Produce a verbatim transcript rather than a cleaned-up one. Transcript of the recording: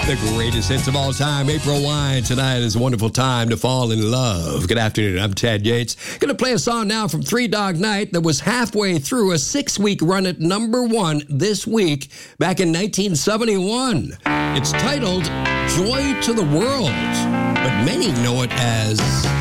The greatest hits of all time. April Wine. Tonight is a wonderful time to fall in love. Good afternoon. I'm Ted Yates. Going to play a song now from Three Dog Night that was halfway through a six-week run at number one this week back in nineteen seventy-one. It's titled Joy to the World, but many know it as